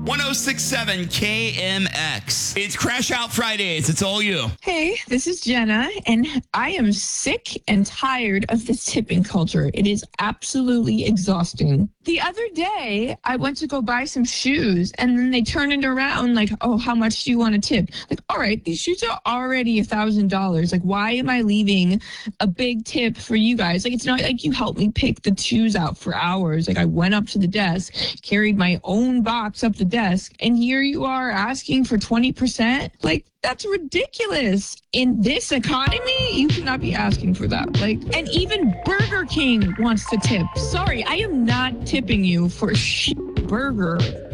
1067 KMX. It's Crash Out Fridays. It's all you. Hey, this is Jenna, and I am sick and tired of this tipping culture. It is absolutely exhausting. The other day, I went to go buy some shoes, and then they turned it around like, oh, how much do you want to tip? Like, all right, these shoes are already $1,000. Like, why am I leaving a big tip for you guys? Like, it's not like you helped me pick the shoes out for hours. Like, I went up to the desk, carried my own box up the desk, and here you are asking for 20%? Like, that's ridiculous. In this economy, you cannot be asking for that. Like, and even Burger King wants to tip. Sorry, I am not tipping you for a burger.